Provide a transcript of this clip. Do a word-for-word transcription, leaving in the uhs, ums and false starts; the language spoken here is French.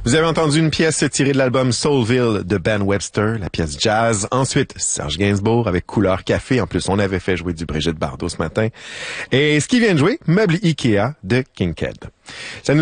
Vous avez entendu une pièce tirée de l'album Soulville de Ben Webster, la pièce jazz. Ensuite, Serge Gainsbourg avec Couleur Café. En plus, on avait fait jouer du Brigitte Bardot ce matin. Et ce qui vient de jouer, Meuble Ikea de Kinkead. Ça nous